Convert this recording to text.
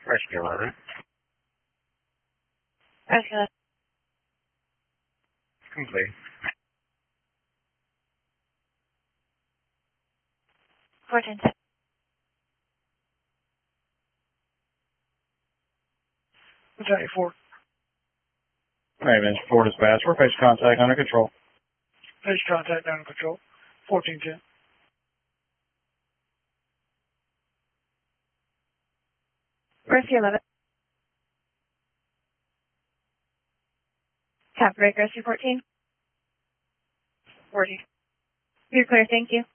Rescue 11. Rescue 11. Complete. 410. Battalion 4. Ravens 4 dispatch. We're face contact under control. Face contact under control. 1410. Rescue 11. Tap break, Rescue 14. 40. You're clear, thank you.